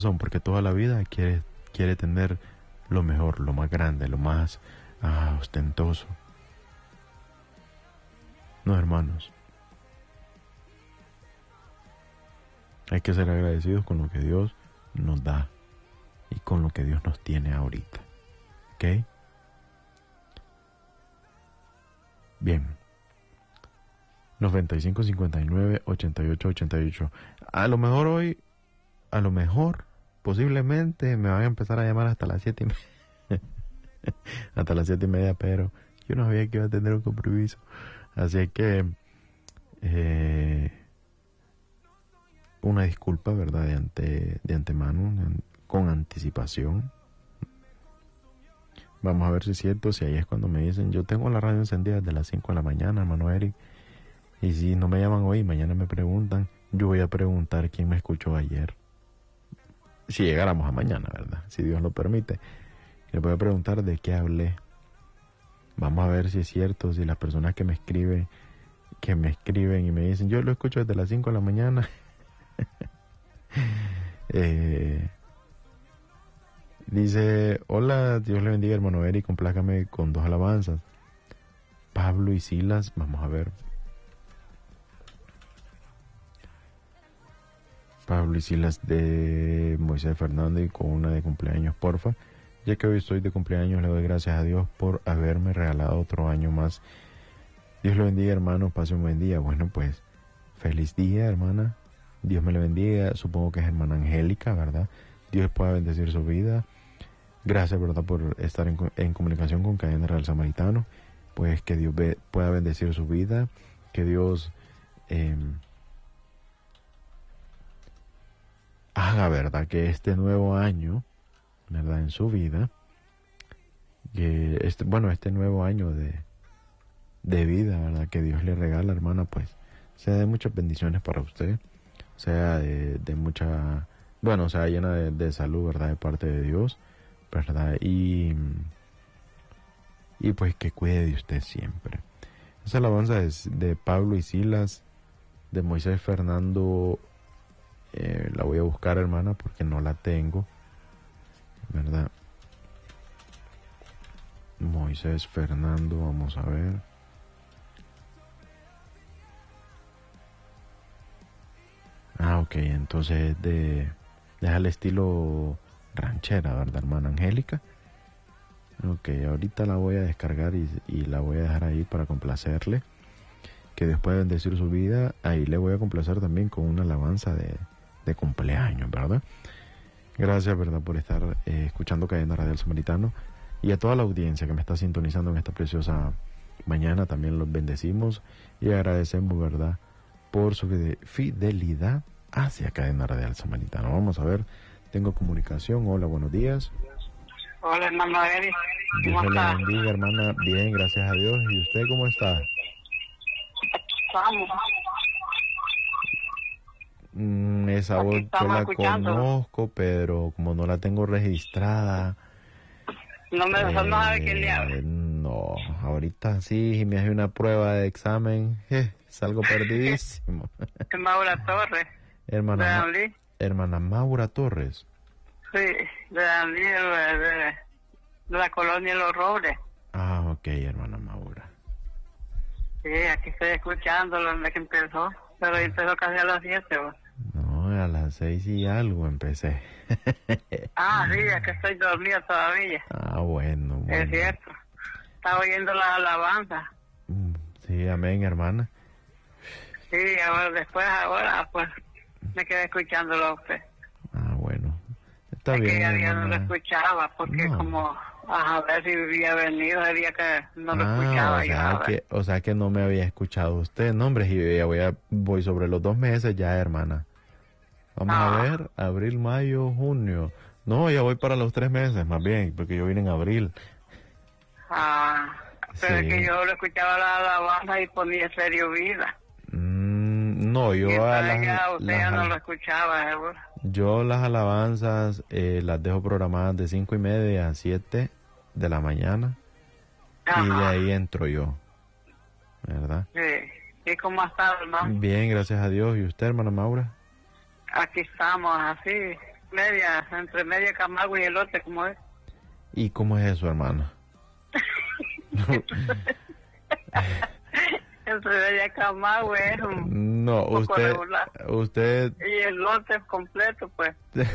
Son porque toda la vida quiere tener lo mejor, lo más grande, lo más ostentoso. No, hermanos. Hay que ser agradecidos con lo que Dios nos da y con lo que Dios nos tiene ahorita. ¿Ok? Bien. 95 59 88 88. A lo mejor, posiblemente me van a empezar a llamar hasta las 7:30. Hasta las 7:30, pero yo no sabía que iba a tener un compromiso. Así que, una disculpa, ¿verdad? De antemano, con anticipación. Vamos a ver si es cierto, si ahí es cuando me dicen, yo tengo la radio encendida desde las 5 de la mañana, hermano Eric. Y si no me llaman hoy, mañana me preguntan, yo voy a preguntar quién me escuchó ayer. Si llegáramos a mañana, ¿verdad? Si Dios lo permite. Les voy a preguntar de qué hablé. Vamos a ver si es cierto, si las personas que me escriben y me dicen, yo lo escucho desde las 5 de la mañana. Dice, hola, Dios le bendiga, hermano Eric, complácame con 2 alabanzas. Pablo y Silas, vamos a ver. Pablo y Silas de Moisés Fernández, con una de cumpleaños, porfa. Ya que hoy estoy de cumpleaños, le doy gracias a Dios por haberme regalado otro año más. Dios le bendiga, hermano, pase un buen día. Bueno, pues, feliz día, hermana. Dios me le bendiga. Supongo que es hermana Angélica, ¿verdad? Dios pueda bendecir su vida. Gracias, ¿verdad?, por estar en comunicación con Cadena Real Samaritano. Pues que Dios pueda bendecir su vida. Que Dios haga, ¿verdad?, que este nuevo año, ¿verdad?, en su vida, que este nuevo año de vida, ¿verdad?, que Dios le regala, hermana, pues sea de muchas bendiciones para usted, sea de mucha, sea llena de salud, ¿verdad?, de parte de Dios, ¿verdad? Y pues que cuide de usted siempre. Esa alabanza es de Pablo y Silas, de Moisés Fernando. La voy a buscar, hermana, porque no la tengo, ¿verdad? Moisés Fernando, vamos a ver. Ok, entonces es al estilo ranchera, ¿verdad, hermana Angélica? Ok, ahorita la voy a descargar y la voy a dejar ahí para complacerle. Que después de bendecir su vida, ahí le voy a complacer también con una alabanza de cumpleaños, ¿verdad? Gracias, ¿verdad?, por estar escuchando Cadena Radial Samaritano. Y a toda la audiencia que me está sintonizando en esta preciosa mañana, también los bendecimos y agradecemos, ¿verdad?, por su fidelidad hacia Cadena Radial Samaritano. Vamos a ver, tengo comunicación. Hola, buenos días. Hola, hermano Eric. Dios le bendiga, hermana. Bien, gracias a Dios. ¿Y usted cómo está? Vamos. Esa Aquí voz yo estamos la escuchando. conozco, pero como no la tengo registrada, No sabe quién le habla. no, ahorita sí, si me hace una prueba de examen, salgo perdidísimo. Es Maura Torres. Hermana, De Danlí. hermana Maura Torres. Sí, de Danlí, de la colonia Los Robles. Ok, hermana Maura. Sí, aquí estoy escuchándolo desde que empezó. Pero empezó casi a las 7. No, a las 6 y algo empecé. Sí, es que estoy dormida todavía. Bueno. Es cierto. Estaba oyendo la alabanza. Sí, amén, hermana. Sí, ahora, pues, me quedé escuchándolo a usted. Bueno. Está es bien, que ya hermana. no lo escuchaba, porque como a ver si había venido, el día que no lo escuchaba. O sea que no me había escuchado usted. No, hombre, y ya voy sobre los 2 meses ya, hermana. Vamos a ver, abril, mayo, junio. No, ya voy para los 3 meses, más bien, porque yo vine en abril. Pero es que yo lo escuchaba la alabanza y ponía Serio Vida. No, yo usted ya no lo escuchaba, seguro. Yo las alabanzas las dejo programadas de 5:30 a 7 de la mañana. Y de ahí entro yo, ¿verdad? Sí. ¿Y cómo ha estado, hermano? Bien, gracias a Dios. ¿Y usted, hermana Maura? Aquí estamos, así, entre media Camagüey y elote, ¿cómo es? ¿Y cómo es eso, hermana? Entre media Camagüey es un No, poco regular. usted... Y el lote es completo, pues.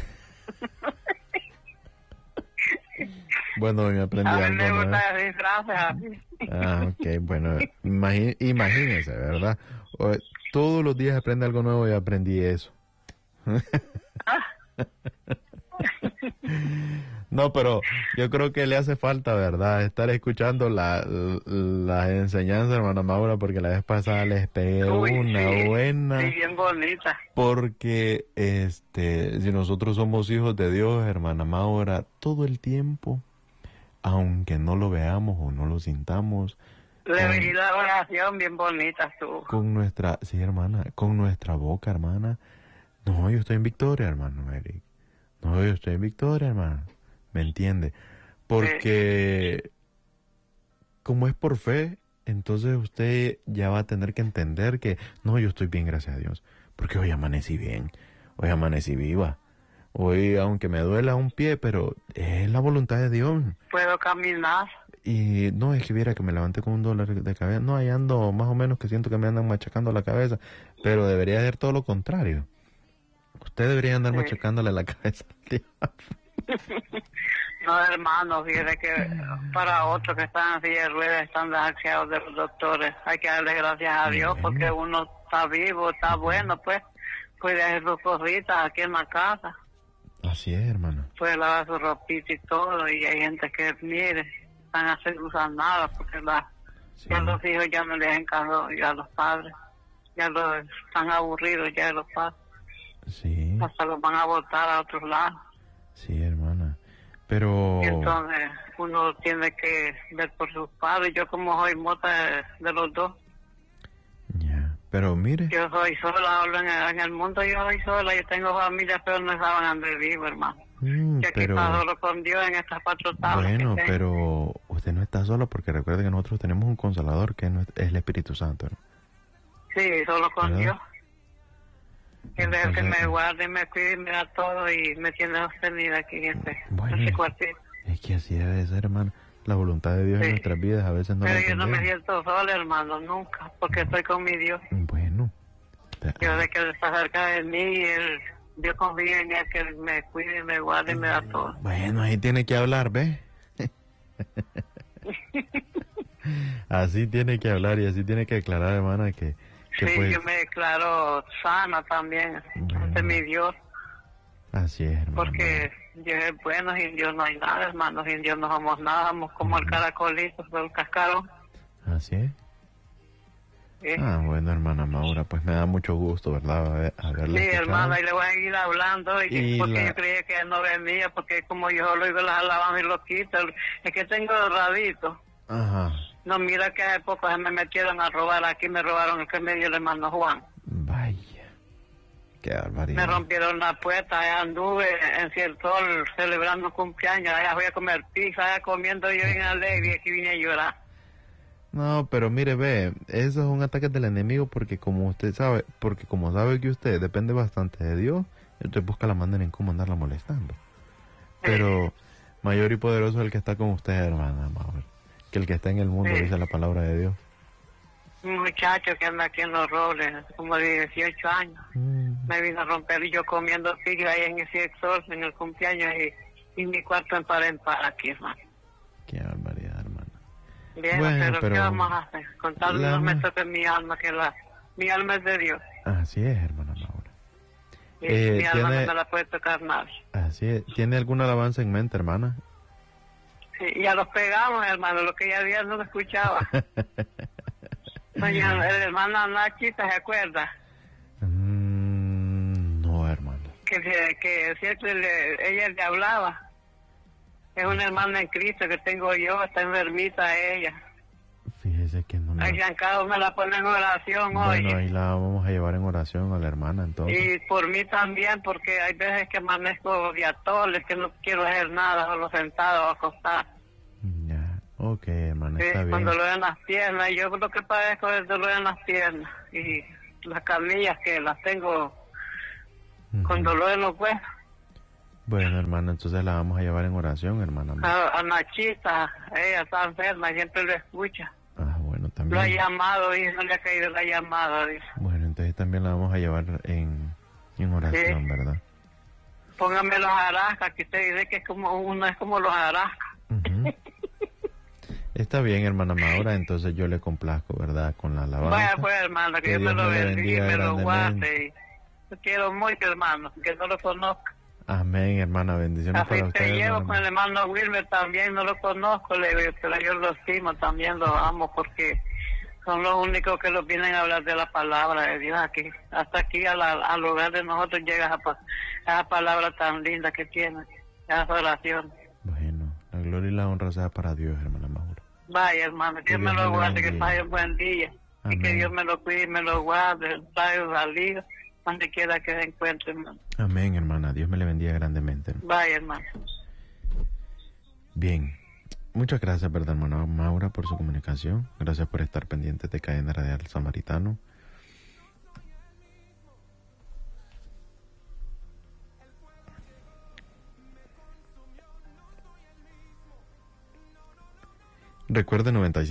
Bueno, me aprendí A mí algo, me ¿no? gusta decir frases así. Ah, ok, bueno, imagínese, ¿verdad? Todos los días aprende algo nuevo y aprendí eso. No, pero yo creo que le hace falta, ¿verdad? Estar escuchando la enseñanza, hermana Maura, porque la vez pasada les pegué una sí, buena. Sí, bien bonita. Porque, si nosotros somos hijos de Dios, hermana Maura, todo el tiempo, aunque no lo veamos o no lo sintamos, Le vi la oración bien bonita, tú. sí, hermana, con nuestra boca, hermana. No, yo estoy en victoria, hermano Eric. No, yo estoy en victoria, hermano. ¿Me entiende? Porque como es por fe, entonces usted ya va a tener que entender que no, yo estoy bien, gracias a Dios. Porque hoy amanecí bien, hoy amanecí viva. Hoy, aunque me duela un pie, pero es la voluntad de Dios. Puedo caminar. Y no, es que viera que me levanté con $1 de cabeza. No, ahí ando más o menos que siento que me andan machacando la cabeza. Pero debería ser todo lo contrario. Usted debería andar machacándole la cabeza al diablo. No, hermano, fíjate que para otros que están en silla de ruedas están desgraciados de los doctores. Hay que darle gracias a Dios porque uno está vivo, está bueno, pues. Puede hacer sus cositas aquí en la casa. Así es, hermano. Puede lavar su ropita y todo. Y hay gente que, mire, están a hacer usar nada porque ya los hijos ya no les hacen caso ya a los padres. Ya los están aburridos ya de los padres. Sí. Hasta los van a botar a otros lados. Sí, hermana. Pero... Y entonces uno tiene que ver por sus padres. Yo como soy mota de los dos. Ya, pero mire. Yo soy sola, hablo en el mundo, yo soy sola. Yo tengo familia, pero no saben dónde vivo, hermano. Yo aquí está solo con Dios en estas 4 tablas. Bueno, pero usted no está solo porque recuerde que nosotros tenemos un consolador que es el Espíritu Santo, ¿no? Sí, solo con ¿verdad? Dios. Él es el que me guarda y me cuida y me da todo y me tiene sostenida aquí en este cuartito. Es que así debe ser, hermano. La voluntad de Dios en nuestras vidas a veces no la Pero yo no me entendemos. siento sola, hermano, nunca, porque estoy con mi Dios. Bueno. Yo sé que Él está cerca de mí y Dios confía en Él, que Él me cuide y me guarde y me da todo. Bueno, ahí tiene que hablar, ¿ve? Así tiene que hablar y así tiene que declarar, hermana, que sí, pues, yo me declaro sana también ante mi Dios. Así es, hermano. Porque Dios es bueno, sin Dios no hay nada, hermano. Sin Dios no somos nada, somos como el caracolito, el cascarón. Así es. Sí. Ah, bueno, hermana Maura, pues me da mucho gusto, ¿verdad? Haberle Sí, escuchado. hermano, y le voy a seguir hablando, porque yo creía que él no venía, porque como yo lo oigo las alabanzas y lo quito, es que tengo radito. Ajá. No, mira que hace poco se me metieron a robar, aquí me robaron el que me dio el hermano Juan. Vaya, qué barbaridad. Me rompieron la puerta, allá anduve en Ciertol celebrando cumpleaños, allá voy a comer pizza, allá comiendo yo en alegre, y aquí vine a llorar. No, pero mire, ve, eso es un ataque del enemigo porque como usted sabe, como sabe que usted depende bastante de Dios, usted busca la manera en cómo andarla molestando. Pero mayor y poderoso es el que está con usted, hermana Maura, que el que está en el mundo, dice la palabra de Dios. Un muchacho que anda aquí en Los Robles, como de 18 años, me vino a romper y yo comiendo pizza ahí en ese sol en el cumpleaños y mi cuarto en par aquí, hermano. Qué barbaridad, hermana. Bien, bueno, pero ¿qué vamos a hacer? Con tal no me toque mi alma, que mi alma es de Dios. Así es, hermana Maura. Mi alma no me la puede tocar nadie. Así es. ¿Tiene alguna alabanza en mente, hermana? Sí, ya los pegamos, hermano, lo que ya había no lo escuchaba. Doña, el hermano Nachita, ¿se acuerda? No, hermano. Que siempre ella le hablaba. Es una hermana en Cristo que tengo yo, está enfermita ella. Fíjese que no me... Ay, Giancarlo me la pone en oración hoy. Bueno, ahí la vamos a llevar en oración a la hermana, entonces. Y por mí también, porque hay veces que amanezco de atoles, que no quiero hacer nada, solo sentado o acostado. Ya, ok, hermana, está bien. Con dolor en las piernas, yo lo que padezco es dolor en las piernas. Y las camillas que las tengo con dolor en los huesos. Bueno, hermana, entonces la vamos a llevar en oración, hermana. A Nachita, ella está enferma, siempre lo escucha. Ah, bueno, también. Lo ha llamado y no le ha caído la llamada, dice. Bueno, entonces también la vamos a llevar en oración, sí, ¿verdad? Póngame los arascas, que usted dice que es como uno es como los arascas. Está bien, hermana Maura, entonces yo le complazco, ¿verdad? Con la alabanza. Vaya pues, hermano, que Dios me lo bendiga y me lo guarde. Yo quiero mucho, hermano, que no lo conozca. Amén, hermana, bendiciones así para ustedes. Te llevo con el hermano Wilmer también, no lo conozco, pero yo lo estimo, también los amo, porque son los únicos que los vienen a hablar de la palabra de Dios aquí. Hasta aquí al lugar de nosotros llega esa palabra tan linda que tiene, esa oración. Bueno, la gloria y la honra sea para Dios, hermana Maura. Vaya, hermano, que Dios me lo guarde, que pase un buen día. Amén. Y que Dios me lo cuide y me lo guarde, traiga salida, donde quiera que se encuentre, hermano. Amén, hermana. Dios me le bendiga grandemente. Vaya, hermano. Bien. Muchas gracias, ¿verdad, hermana Maura, por su comunicación? Gracias por estar pendiente de Cadena Radial Samaritano. Recuerde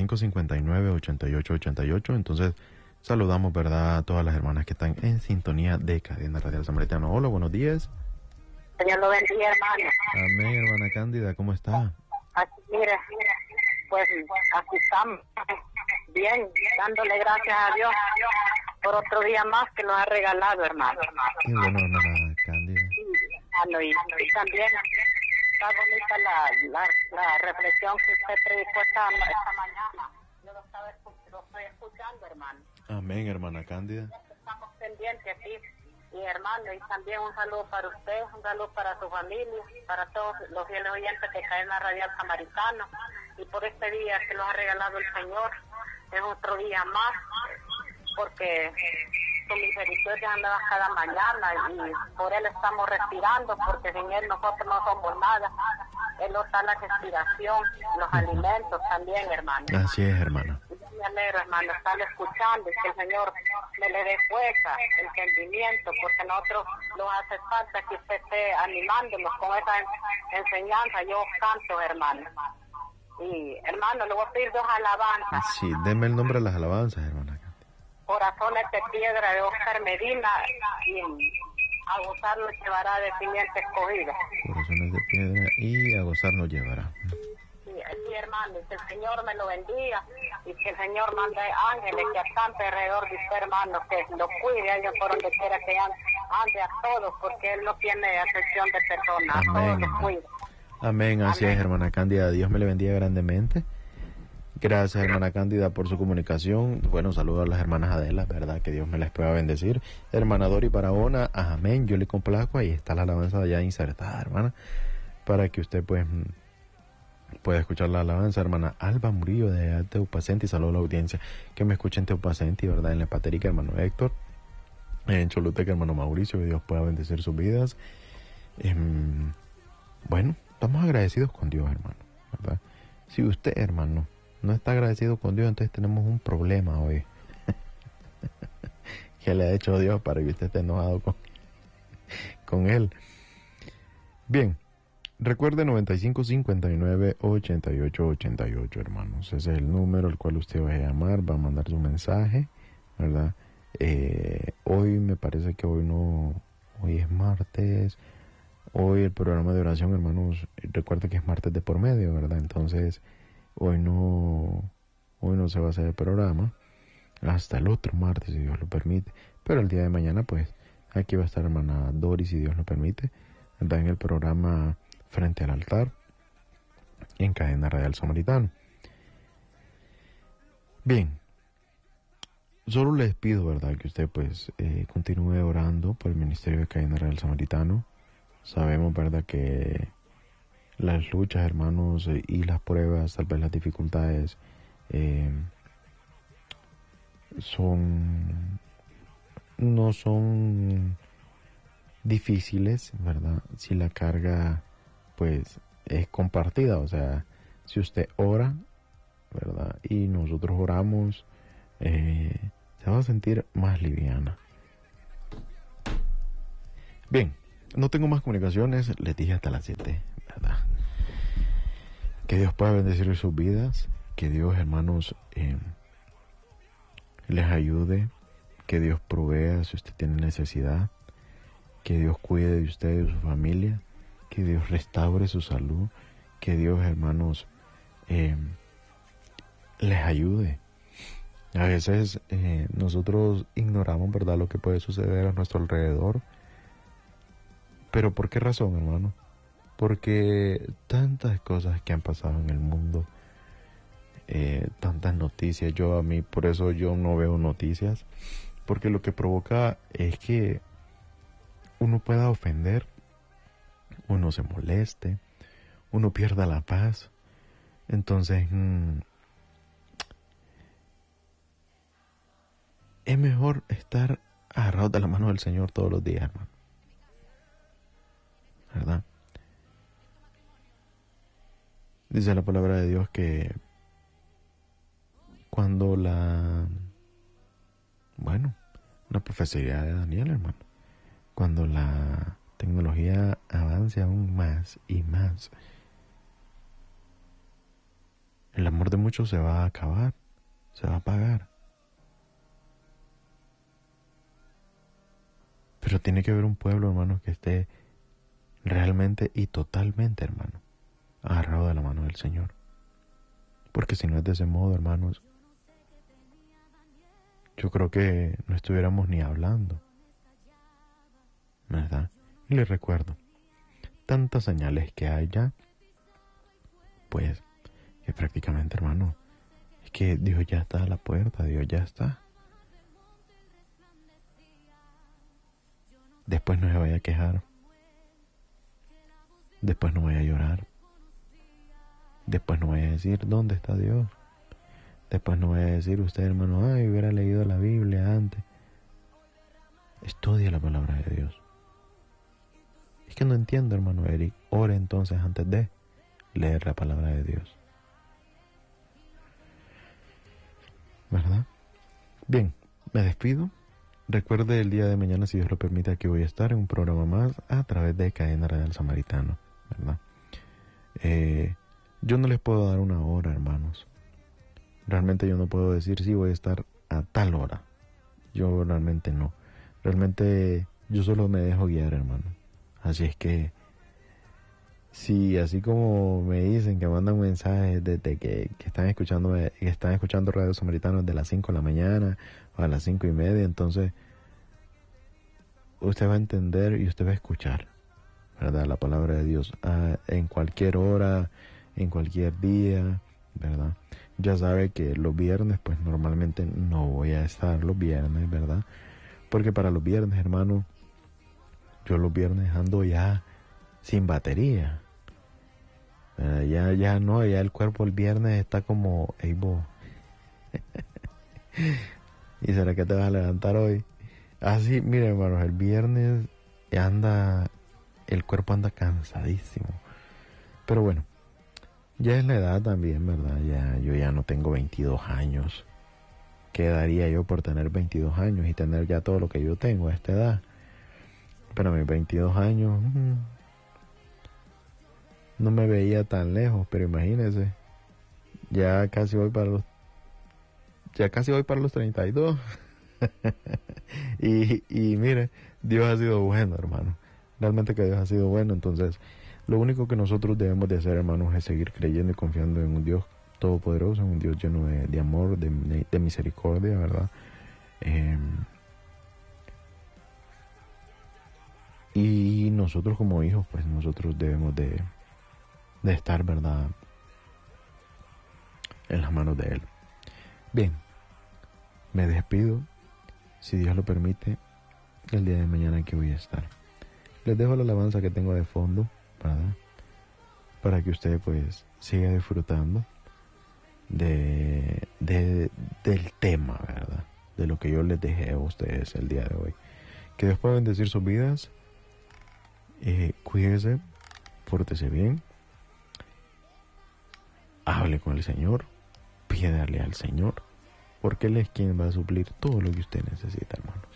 9559-8888. Entonces, saludamos, ¿verdad?, a todas las hermanas que están en sintonía de Cadena Radial Samaritano. Hola, buenos días. Señor lo bendiga, hermano. Amén, hermana Cándida, ¿cómo está? Aquí, mire, pues aquí estamos, bien, dándole gracias a Dios por otro día más que nos ha regalado, hermano. Qué bueno, hermana Cándida. Y también está bonita la reflexión que usted predicó esta mañana. Yo lo estoy escuchando, hermano. Amén, hermana Cándida. Estamos pendientes aquí. Y hermano, y también un saludo para usted, un saludo para su familia, para todos los fieles oyentes que caen en la Radial Samaritano. Y por este día que nos ha regalado el Señor, es otro día más, porque su misericordia anda cada mañana y por Él estamos respirando, porque sin Él nosotros no somos nada. Él nos da la respiración, los alimentos también, hermano. Así es, hermana. Me alegro, hermano, estarle escuchando y que el Señor me le dé fuerza, entendimiento, porque nosotros nos hace falta que usted esté animándonos con esa enseñanza. Yo canto, hermano. Y, hermano, le voy a pedir 2 alabanzas. Sí, deme el nombre de las alabanzas, hermana. Corazones de piedra de Oscar Medina y a gozar nos llevará de simiente escogida. Corazones de piedra y a gozar nos llevará. Sí, hermano, que el Señor me lo bendiga y que el Señor mande ángeles que acampe alrededor de usted, hermano, que lo cuide a ellos por donde quiera que ande a todos, porque Él no tiene acepción de personas. Amén. A todos los cuida. Amén, así es, hermana Cándida. Dios me le bendiga grandemente. Gracias, hermana Cándida, por su comunicación. Bueno, saludo a las hermanas Adela, ¿verdad? Que Dios me les pueda bendecir. Hermana Dori Barahona, amén. Yo le complazco. Ahí está la alabanza ya insertada, hermana, para que usted, pues, pueda escuchar la alabanza. Hermana Alba Murillo de Teupacenti, saludo a la audiencia que me escucha en Teupacenti, ¿verdad? En la Paterica, hermano Héctor. En Choluteca, hermano Mauricio, que Dios pueda bendecir sus vidas. Bueno, estamos agradecidos con Dios, hermano, ¿verdad? Si usted, hermano, no está agradecido con Dios, entonces tenemos un problema hoy. ¿Qué le ha hecho Dios para que usted esté enojado con Él? Bien, recuerde 9559-8888, hermanos. Ese es el número al cual usted va a llamar, va a mandar su mensaje, ¿verdad? Hoy me parece que hoy es martes. Hoy el programa de oración, hermanos, recuerda que es martes de por medio, ¿verdad? Entonces, hoy no se va a hacer el programa hasta el otro martes, si Dios lo permite. Pero el día de mañana, pues, aquí va a estar hermana Doris, si Dios lo permite, ¿verdad? En el programa Frente al Altar, en Cadena Radial Samaritano. Bien, solo les pido, ¿verdad?, que usted, pues, continúe orando por el ministerio de Cadena Radial Samaritano. Sabemos, ¿verdad?, que las luchas, hermanos, y las pruebas, tal vez las dificultades, no son difíciles, ¿verdad? Si la carga, pues, es compartida. O sea, si usted ora, ¿verdad?, y nosotros oramos, se va a sentir más liviana. Bien. No tengo más comunicaciones, les dije hasta las 7, ¿verdad? Que Dios pueda bendecir sus vidas, que Dios, hermanos, les ayude, que Dios provea si usted tiene necesidad, que Dios cuide de usted y de su familia, que Dios restaure su salud, que Dios, hermanos, les ayude. A veces nosotros ignoramos, ¿verdad?, lo que puede suceder a nuestro alrededor. ¿Pero por qué razón, hermano? Porque tantas cosas que han pasado en el mundo, tantas noticias. Por eso yo no veo noticias, porque lo que provoca es que uno pueda ofender, uno se moleste, uno pierda la paz. Entonces, es mejor estar agarrados de la mano del Señor todos los días, hermano. ¿Verdad? Dice la palabra de Dios que cuando una profecía de Daniel, hermano, cuando la tecnología avance aún más y más, el amor de muchos se va a acabar, se va a apagar. Pero tiene que haber un pueblo, hermano, que esté realmente y totalmente, hermano, agarrado de la mano del Señor. Porque si no es de ese modo, hermanos, yo creo que no estuviéramos ni hablando, ¿verdad? Y les recuerdo, tantas señales que hay ya, pues, que prácticamente, hermano, es que Dios ya está a la puerta, Dios ya está. Después no se vaya a quejar, después no vaya a llorar, después no vaya a decir, ¿dónde está Dios? Después no vaya a decir usted, hermano, ay, hubiera leído la Biblia antes. Estudia la palabra de Dios. Es que no entiendo, hermano Eric. Ore entonces antes de leer la palabra de Dios. ¿Verdad? Bien, me despido. Recuerde el día de mañana, si Dios lo permite, que voy a estar en un programa más a través de Cadena Radial Samaritano, ¿verdad? Yo no les puedo dar una hora, hermanos. Realmente yo no puedo decir si voy a estar a tal hora. Yo realmente no. Realmente yo solo me dejo guiar, hermano. Así es que, si así como me dicen que mandan mensajes desde que están escuchando Radio Samaritano desde las 5 de la mañana o a las 5:30, entonces usted va a entender y usted va a escuchar, ¿verdad?, la palabra de Dios en cualquier hora, en cualquier día, ¿verdad? Ya sabe que los viernes, pues normalmente no voy a estar los viernes, ¿verdad? Porque para los viernes, hermano, yo los viernes ando ya sin batería. Ya el cuerpo el viernes está como, hey, vos. ¿Y será que te vas a levantar hoy? Así, mire, hermanos, el viernes el cuerpo anda cansadísimo. Pero bueno, ya es la edad también, ¿verdad? Yo ya no tengo 22 años. ¿Qué daría yo por tener 22 años y tener ya todo lo que yo tengo a esta edad? Pero a mis 22 años no me veía tan lejos, pero imagínense, ya casi voy para los 32. y mire, Dios ha sido bueno, hermano. Realmente que Dios ha sido bueno. Entonces, lo único que nosotros debemos de hacer, hermanos, es seguir creyendo y confiando en un Dios todopoderoso, en un Dios lleno de amor, de misericordia, ¿verdad? Y nosotros como hijos, pues nosotros debemos de estar, ¿verdad?, en las manos de Él. Bien, me despido. Si Dios lo permite, el día de mañana aquí voy a estar. Les dejo la alabanza que tengo de fondo, ¿verdad?, para que usted pues siga disfrutando del tema, ¿verdad?, de lo que yo les dejé a ustedes el día de hoy. Que Dios pueda bendecir sus vidas. Cuídese, pórtese bien, hable con el Señor, pídale al Señor, porque Él es quien va a suplir todo lo que usted necesita, hermanos.